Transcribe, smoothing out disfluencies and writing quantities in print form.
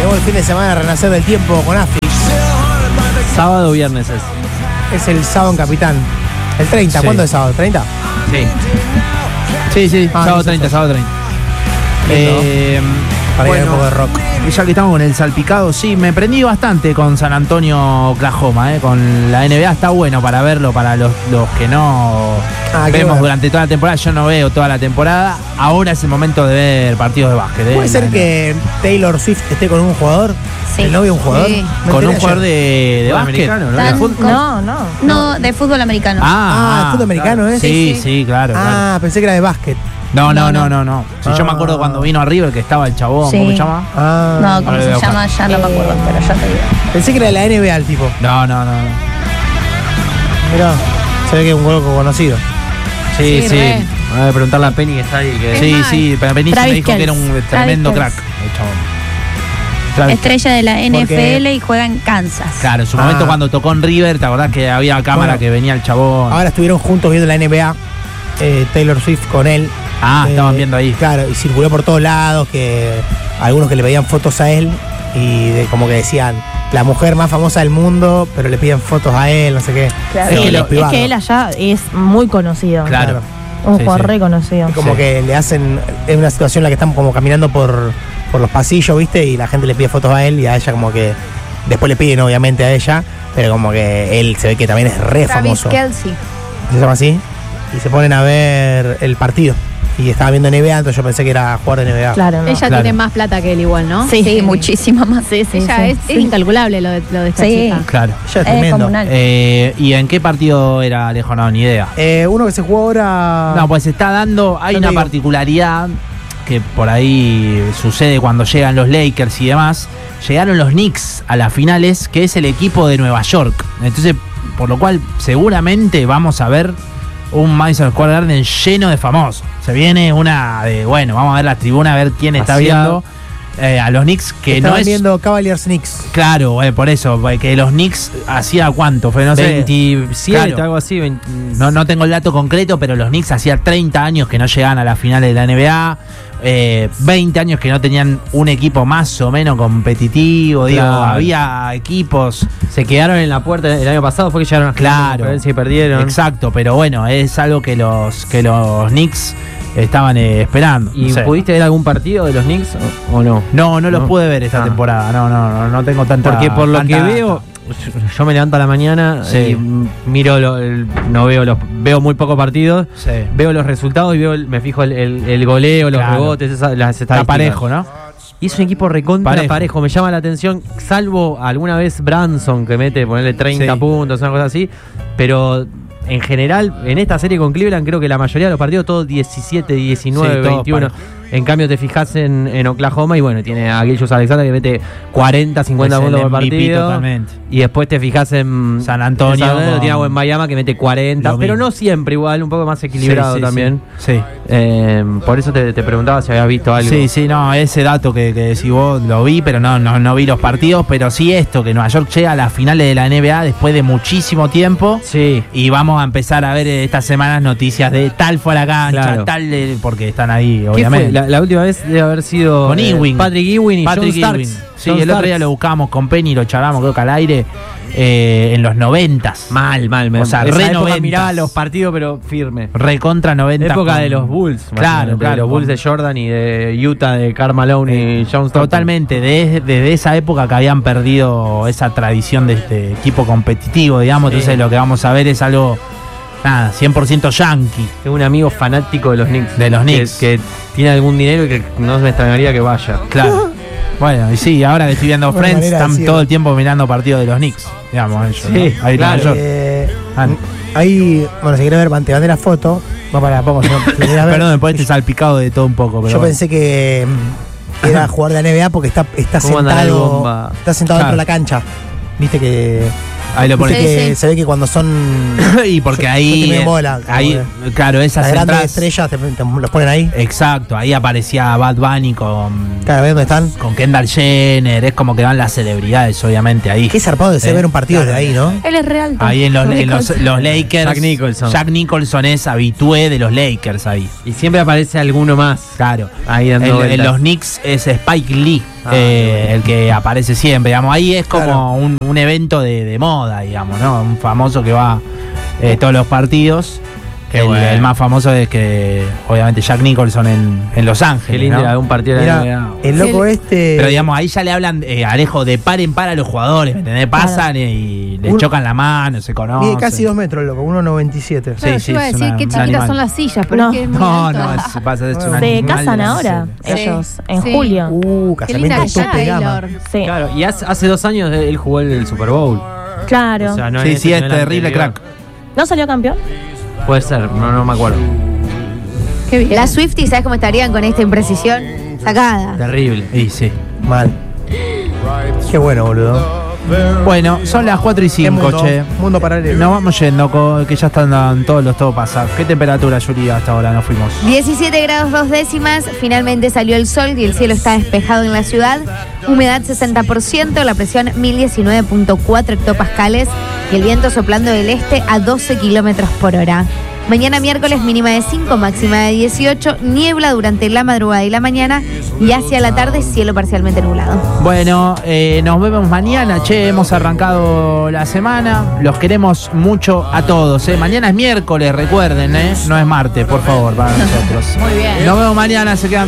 llegó el fin de semana a renacer del tiempo con AFI. Sábado o viernes Es el sábado en Capitán. El 30, Sí. ¿cuándo es sábado? ¿30? Sí, sábado listo, 30, pues. sábado 30. Para ir a ver un Bueno, poco de rock. ya que estamos con el salpicado, sí, me prendí bastante con San Antonio, Oklahoma, con la NBA. Está bueno para verlo, para los que no qué vemos bueno. durante toda la temporada. Yo no veo toda la temporada. Ahora es el momento de ver partidos de básquet. ¿Puede ser que Taylor Swift esté con un jugador? Sí. ¿El novio de un jugador? Sí. Me Con un enteré jugador ayer. de básquet. Americano, ¿no? Tan- De fútbol. No, de fútbol americano. ¿el fútbol americano es? Sí, sí, claro. Ah, pensé que era de básquet. No. No. Si yo me acuerdo cuando vino a River que estaba el chabón, Sí. ¿cómo se llama? Ah, No, ¿cómo Ahora se voy a llama? Ya no me acuerdo, pero ya te digo. pensé que era de la NBA el tipo. No. Mirá, se ve que es un hueco conocido. Sí, Sí, sí. re. Voy a preguntarle a Penny que está ahí. Que... Sí, más, sí, pero Benicio me Travis dijo que era un Kelce. tremendo Travis crack, el chabón. Travis Kelce. Estrella de la Porque- NFL y juega en Kansas. Claro, en su momento cuando tocó en River, ¿te acordás que había cámara Bueno, que venía el chabón? Ahora estuvieron juntos viendo la NBA, Taylor Swift con él. Estaban viendo ahí. Claro, y circuló por todos lados, que algunos que le pedían fotos a él y como que decían, la mujer más famosa del mundo, pero le piden fotos a él, no sé qué. Claro. Es Es, que que los privados. él allá es muy conocido. Claro. Un Sí, jugador sí. reconocido. Es como Sí. que le hacen, es una situación en la que están como caminando por los pasillos, ¿viste? Y la gente le pide fotos a él y a ella como que, después le piden obviamente a ella, pero como que él se ve que también es re Travis famoso. Kelce. Se llama así. Y se ponen a ver el partido. Y estaba viendo NBA, entonces yo pensé que era jugador de NBA. Claro, no. Ella Claro. tiene más plata que él igual, ¿no? Sí, muchísima más. Sí, sí, Ella sí. es incalculable lo de esta Sí. chica. Claro. Ella es tremendo. comunal. ¿Y en qué partido era, Alejo? No, ni idea. Uno que se jugó ahora. No, pues se está dando, hay Ya te una digo. particularidad que por ahí sucede cuando llegan los Lakers y demás. Llegaron los Knicks a las finales, que es el equipo de Nueva York. Entonces, por lo cual seguramente vamos a ver un Madison Square Garden lleno de famosos. Se viene una de, bueno, vamos a ver la tribuna, a ver quién está Vaciado. viendo a los Knicks, que Estaban no es... viendo Cavaliers Knicks. Claro, por eso, que los Knicks hacía cuánto, fue no sé. 27, Claro. algo así. No tengo el dato concreto, pero los Knicks hacía 30 años que no llegaban a la final de la NBA. 20 años que no tenían un equipo más o menos competitivo. Digo, Claro. había equipos. Se quedaron en la puerta el año pasado, fue que llegaron a Claro. si perdieron. Exacto, pero bueno, es algo que los Knicks estaban esperando. ¿Y No sé. pudiste ver algún partido de los Knicks o no? No los No. pude ver esta Ah. temporada. No tengo tanta. Porque por lo tanta que data. veo, yo me levanto a la mañana Sí. y miro, no veo veo muy pocos partidos, Sí. veo los resultados y me fijo el goleo, los Claro. rebotes, las Está estadísticas. parejo, ¿no? Y es un equipo recontra Parejo. parejo. Me llama la atención, salvo alguna vez Branson que mete, ponerle 30 Sí. puntos, una cosa así, pero en general, en esta serie con Cleveland, creo que la mayoría de los partidos, todos 17, 19, Sí, todos 21. parejos. En cambio, te fijas en Oklahoma y bueno, tiene a Gilgeous Alexander que mete 40, 50 Es el puntos por MVP partido. totalmente. Y después te fijas en San Antonio con- tiene a Miami que mete 40, Lo pero mismo. no siempre igual, un poco más equilibrado Sí, sí, también. Sí. Por eso te preguntaba si habías visto algo. Sí, no, ese dato que decís vos lo vi, pero no vi los partidos, pero sí esto, que Nueva York llega a las finales de la NBA después de muchísimo tiempo. Sí. Y vamos a empezar a ver estas semanas noticias de tal fue a la cancha, Claro. tal, porque están ahí, ¿Qué obviamente. fue? La última vez debe haber sido Con Ewing. Patrick Ewing y Patrick John Ewing. Starks. Sí, John el otro día Starks. lo buscamos con Penny y lo charlamos, creo que al aire, en los 90s. Mal. O sea, Esa re época 90s. miraba los partidos, pero firme. Recontra 90. Época con- de los Bulls. Claro, imagínate, de los Bulls de Jordan y de Utah, de Karl Malone y John Stockton. Totalmente, desde esa época que habían perdido esa tradición de este equipo competitivo, digamos, Sí. entonces lo que vamos a ver es algo, 100% yankee. Tengo un amigo fanático de los Knicks. De los que- Knicks. Que tiene algún dinero y que no me extrañaría que vaya. Claro. Bueno, y sí, ahora que estoy viendo Buena Friends, manera de están decirlo. todo el tiempo mirando partidos de los Knicks, digamos, ellos, Sí, ¿no? Ahí en claro. Nueva York. Ah. Ahí, bueno, si querés ver, te mandé la foto. Va para poco, si no, si querés ver. Perdón, después este salpicado de todo un poco, pero Yo bueno. pensé que era jugador de la NBA porque está ¿Cómo anda la sentado. bomba? Está sentado Claro. dentro de la cancha. Viste que. Ahí lo Viste ponen. Sí, que sí. se ve que cuando son. Y porque Yo ahí, tenía bola, como ahí claro, esas Las grandes entradas, estrellas los ponen ahí. exacto, ahí aparecía Bad Bunny con Claro, ¿ves dónde están? Kendall Jenner, es como que van las celebridades, obviamente, ahí. Qué zarpado de ser ver un partido Claro. de ahí, ¿no? Él es real. Ahí en los Lakers. Jack Nicholson. Jack Nicholson es habitué de los Lakers ahí. Y siempre aparece alguno más. Claro. Ahí dando En vueltas. los Knicks es Spike Lee. el que aparece siempre, digamos. Ahí es como Claro. un evento de moda, digamos, ¿no? Un famoso que va todos los partidos. Qué bueno. El más famoso es que, obviamente, Jack Nicholson en Los Ángeles. Qué lindo ¿no? era un partido de la Mirá, NBA. el loco este. Pero digamos, ahí ya le hablan, Alejo, de par en par a los jugadores, ¿me entendés? Pasan y les chocan la mano, se conocen. Mide casi 2 metros, loco, 1,97. Sí, Claro, sí, yo iba a es decir una- qué un chiquitas animal. son las sillas, pero No. es que es muy No, alto. no, es un Se animal casan de la ahora serie. ellos en Sí. julio. Qué linda Casamiento que está tope gama. Taylor. Sí, Claro, y hace 2 años él jugó el Super Bowl. claro. O sea, no Sí, en sí, este, es sino en el terrible anterior. crack. ¿No salió campeón? Puede ser, no me acuerdo. Qué bien. Las Swifties, ¿sabes cómo estarían con esta imprecisión? Sacada. Terrible. Y sí. Mal. Qué bueno, boludo. Bueno, son las 4 y Qué 5, mundo, che. mundo paralelo. Nos vamos yendo, que ya están todos los topas. ¿Qué temperatura, Yuri, hasta ahora nos fuimos? 17 grados 2 décimas, finalmente salió el sol y el cielo está despejado en la ciudad. Humedad 60%, la presión 1019.4 hectopascales y el viento soplando del este a 12 kilómetros por hora. Mañana miércoles mínima de 5, máxima de 18, niebla durante la madrugada y la mañana y hacia la tarde cielo parcialmente nublado. Bueno, nos vemos mañana, che, hemos arrancado la semana, los queremos mucho a todos, Mañana es miércoles, recuerden, no es martes, por favor, para nosotros. Muy bien. Nos vemos mañana, se quedan con